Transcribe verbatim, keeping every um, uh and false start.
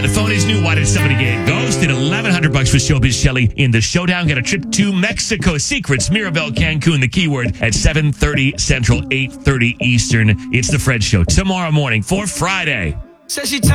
The phone is new. Why did somebody get ghosted? eleven hundred bucks for Showbiz Shelley in the showdown. Get a trip to Mexico. Secrets, Mirabel, Cancun. The keyword at seven thirty Central, eight thirty Eastern. It's the Fred Show tomorrow morning for Friday. Says she